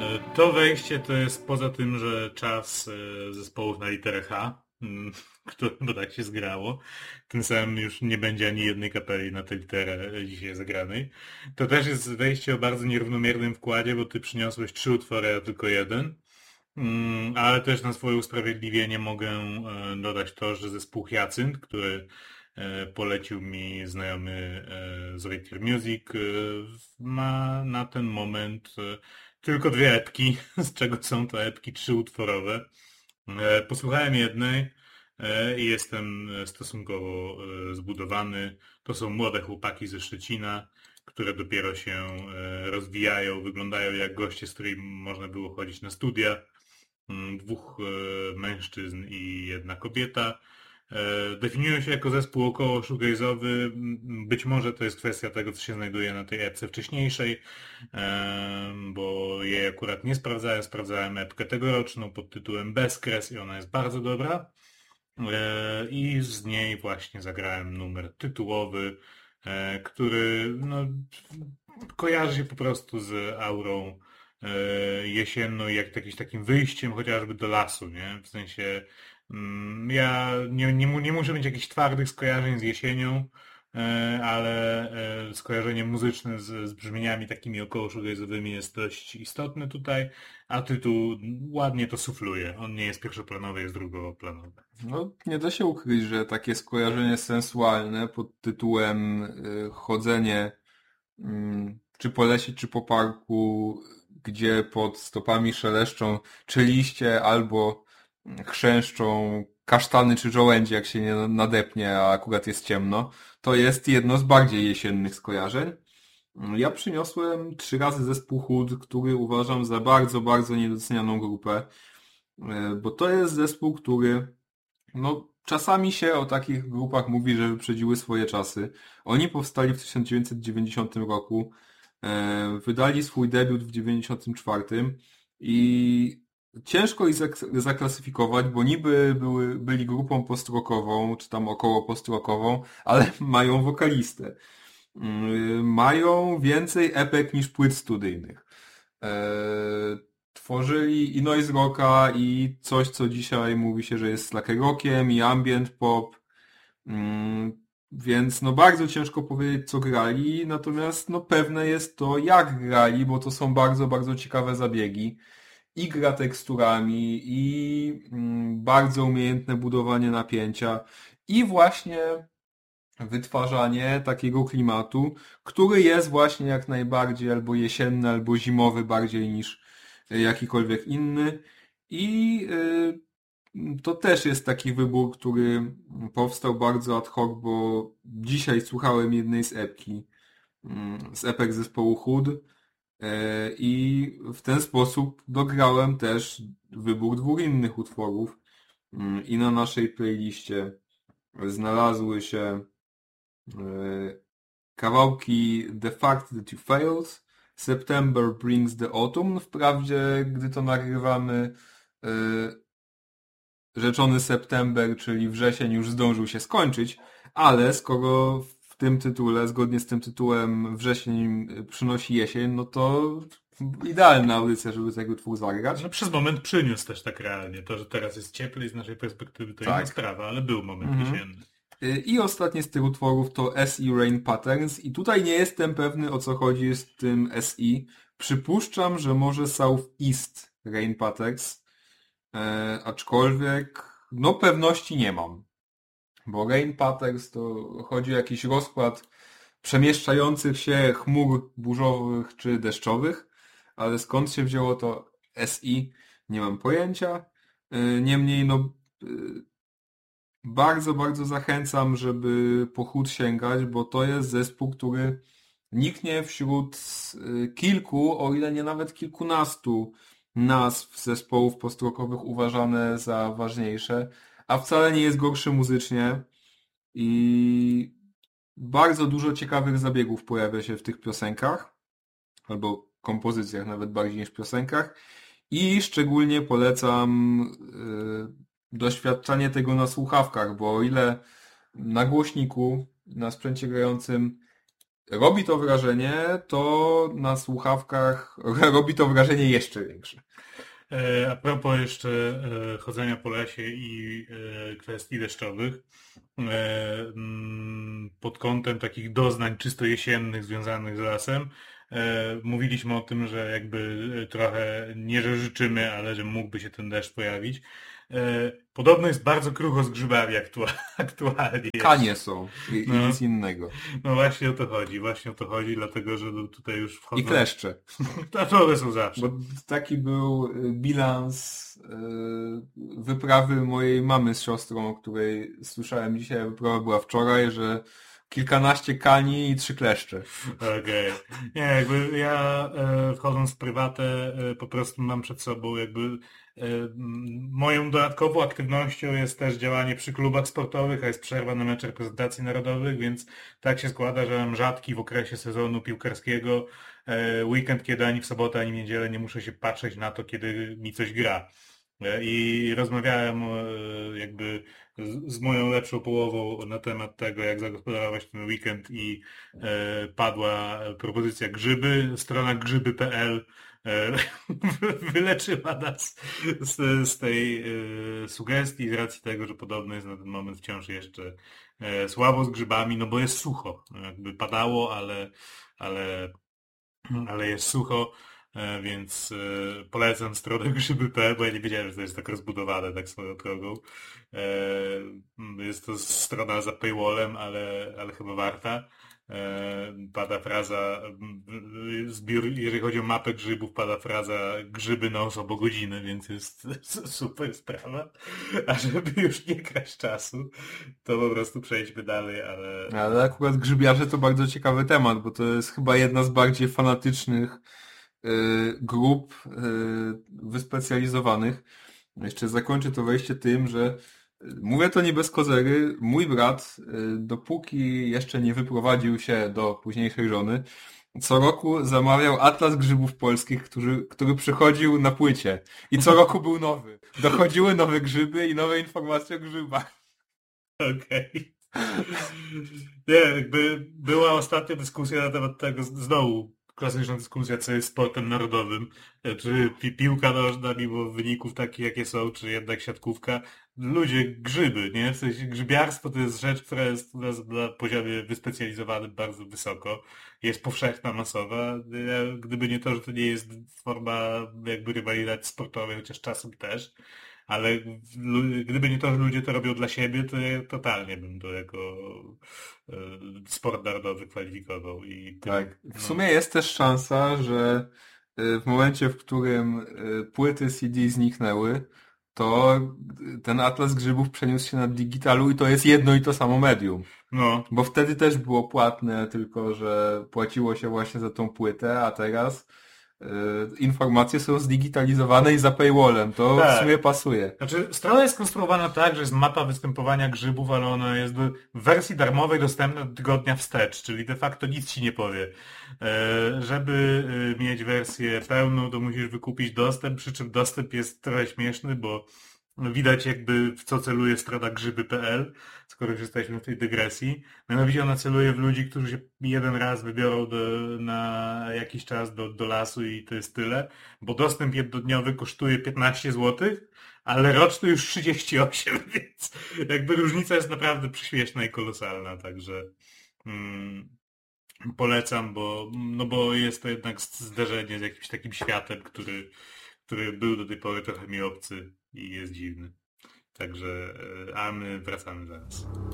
To wejście to jest poza tym, że czas zespołów na literę H, który, bo tak się zgrało, tym samym już nie będzie ani jednej kapeli na tę literę dzisiaj zagranej. To też jest wejście o bardzo nierównomiernym wkładzie, bo ty przyniosłeś 3 utwory, a tylko jeden. Ale też na swoje usprawiedliwienie mogę dodać to, że zespół Hyacynt, który polecił mi znajomy z Rate Music, ma na ten moment tylko 2 epki, z czego są to epki 3-utworowe. Posłuchałem jednej i jestem stosunkowo zbudowany. To są młode chłopaki ze Szczecina, które dopiero się rozwijają, wyglądają jak goście, z którymi można było chodzić na studia. 2 mężczyzn i 1 kobieta. Definiują się jako zespół około shoegaze'owy. Być może to jest kwestia tego, co się znajduje na tej epce wcześniejszej, bo jej akurat nie sprawdzałem. Sprawdzałem epkę tegoroczną pod tytułem Bezkres i ona jest bardzo dobra. I z niej właśnie zagrałem numer tytułowy, który no, kojarzy się po prostu z aurą jesienną i jak jakimś takim wyjściem chociażby do lasu, nie? W sensie ja nie muszę mieć jakichś twardych skojarzeń z jesienią, ale skojarzenie muzyczne z brzmieniami takimi około shoegaze'owymi jest dość istotne tutaj, a tytuł ładnie to sufluje. On nie jest pierwszoplanowy, jest drugoplanowy. No, nie da się ukryć, że takie skojarzenie sensualne pod tytułem chodzenie czy po lesie, czy po parku, gdzie pod stopami szeleszczą czy liście albo chrzęszczą kasztany czy żołędzie, jak się nie nadepnie, a akurat jest ciemno, to jest jedno z bardziej jesiennych skojarzeń. Ja przyniosłem 3 razy zespół Hood, który uważam za bardzo, bardzo niedocenianą grupę, bo to jest zespół, który no, czasami się o takich grupach mówi, że wyprzedziły swoje czasy. Oni powstali w 1990 roku, wydali swój debiut w 1994 i ciężko ich zaklasyfikować, bo niby byli grupą post-rockową, czy tam około post-rockową, ale mają wokalistę. Mają więcej epek niż płyt studyjnych. Tworzyli i noise rocka, i coś, co dzisiaj mówi się, że jest slacker rockiem, i ambient pop. Więc no bardzo ciężko powiedzieć, co grali, natomiast no pewne jest to, jak grali, bo to są bardzo, bardzo ciekawe zabiegi. I gra teksturami, i bardzo umiejętne budowanie napięcia, i właśnie wytwarzanie takiego klimatu, który jest właśnie jak najbardziej albo jesienny, albo zimowy bardziej niż jakikolwiek inny. I to też jest taki wybór, który powstał bardzo ad hoc, bo dzisiaj słuchałem jednej z epki, z epek zespołu Hood, i w ten sposób dograłem też wybór 2 innych utworów. I na naszej playliście znalazły się kawałki The Fact That You Failed, September Brings the Autumn. Wprawdzie, gdy to nagrywamy, rzeczony september, czyli wrzesień, już zdążył się skończyć, ale skoro w tym tytule, zgodnie z tym tytułem, wrzesień przynosi jesień, no to idealna audycja, żeby tego utwór zagrać. No, przez moment przyniósł też tak realnie. To, że teraz jest cieplej z naszej perspektywy, to inna sprawa, ale był moment jesienny. I ostatnie z tych utworów to SE Rain Patterns i tutaj nie jestem pewny, o co chodzi z tym SE. Przypuszczam, że może Southeast Rain Patterns, aczkolwiek no pewności nie mam. Bo Rain Patterns to chodzi o jakiś rozkład przemieszczających się chmur burzowych czy deszczowych, ale skąd się wzięło to SE, nie mam pojęcia. Niemniej no bardzo, bardzo zachęcam, żeby po Hood sięgać, bo to jest zespół, który niknie wśród kilku, o ile nie nawet kilkunastu nazw zespołów post-rockowych uważane za ważniejsze, a wcale nie jest gorszy muzycznie i bardzo dużo ciekawych zabiegów pojawia się w tych piosenkach, albo kompozycjach nawet bardziej niż piosenkach i szczególnie polecam doświadczanie tego na słuchawkach, bo o ile na głośniku, na sprzęcie grającym robi to wrażenie, to na słuchawkach robi to wrażenie jeszcze większe. A propos jeszcze chodzenia po lesie i kwestii deszczowych, pod kątem takich doznań czysto jesiennych związanych z lasem, mówiliśmy o tym, że jakby trochę nie, że życzymy, ale że mógłby się ten deszcz pojawić. Podobno jest bardzo krucho z grzybami aktualnie. Kanie są i No. nic innego. No właśnie o to chodzi, dlatego że tutaj już wchodzą... I kleszcze. To one są zawsze. Bo taki był bilans wyprawy mojej mamy z siostrą, o której słyszałem dzisiaj, wyprawa była wczoraj, że kilkanaście kani i 3 kleszcze. Okej. Nie, jakby ja wchodząc w prywatę po prostu mam przed sobą jakby moją dodatkową aktywnością jest też działanie przy klubach sportowych, a jest przerwa na mecz reprezentacji narodowych, więc tak się składa, że mam rzadki w okresie sezonu piłkarskiego weekend, kiedy ani w sobotę, ani w niedzielę nie muszę się patrzeć na to, kiedy mi coś gra. I rozmawiałem jakby z moją lepszą połową na temat tego, jak zagospodarować ten weekend i padła propozycja grzyby. Strona grzyby.pl wyleczyła nas z tej sugestii z racji tego, że podobno jest na ten moment wciąż jeszcze słabo z grzybami, no bo jest sucho. Jakby padało, ale jest sucho. Więc polecam stronę grzyby.pl, bo ja nie wiedziałem, że to jest tak rozbudowane tak swoją drogą. Jest to strona za paywallem, ale chyba warta. Pada fraza, zbiór, jeżeli chodzi o mapę grzybów, pada fraza grzyby non-stop o godzinę, więc jest super sprawa. A żeby już nie kraść czasu, to po prostu przejdźmy dalej, Ale akurat grzybiarze to bardzo ciekawy temat, bo to jest chyba jedna z bardziej fanatycznych grup wyspecjalizowanych. Jeszcze zakończę to wejście tym, że mówię to nie bez kozery, mój brat, dopóki jeszcze nie wyprowadził się do późniejszej żony, co roku zamawiał Atlas Grzybów Polskich, który przychodził na płycie. I co roku był nowy. Dochodziły nowe grzyby i nowe informacje o grzybach. Okej. Nie, jakby była ostatnia dyskusja na temat tego, znowu klasyczna dyskusja, co jest sportem narodowym. Czy piłka nożna, mimo wyników takich, jakie są, czy jednak siatkówka. Ludzie, grzyby, nie? W sensie grzybiarstwo to jest rzecz, która jest u nas na poziomie wyspecjalizowanym bardzo wysoko. Jest powszechna, masowa. Gdyby nie to, że to nie jest forma jakby rywalizacji sportowej, chociaż czasem też. Ale gdyby nie to, że ludzie to robią dla siebie, to ja totalnie bym to jako sport narodowy kwalifikował. Tak. W sumie jest też szansa, że w momencie, w którym płyty CD zniknęły, to ten Atlas Grzybów przeniósł się na digitalu i to jest jedno i to samo medium. No. Bo wtedy też było płatne, tylko że płaciło się właśnie za tą płytę, a teraz informacje są zdigitalizowane i za paywallem. To tak. W sumie pasuje. Znaczy, strona jest skonstruowana tak, że jest mapa występowania grzybów, ale ona jest w wersji darmowej dostępna do tygodnia wstecz, czyli de facto nic ci nie powie. Żeby mieć wersję pełną, to musisz wykupić dostęp, przy czym dostęp jest trochę śmieszny, bo widać jakby w co celuje strona grzyby.pl, skoro już jesteśmy w tej dygresji. Mianowicie ona celuje w ludzi, którzy się jeden raz wybiorą na jakiś czas do lasu i to jest tyle, bo dostęp jednodniowy kosztuje 15 zł, ale roczny już 38, więc jakby różnica jest naprawdę przyśmieszna i kolosalna, także polecam, bo jest to jednak zderzenie z jakimś takim światem, który był do tej pory trochę mi obcy i jest dziwny. Także, a my wracamy zaraz.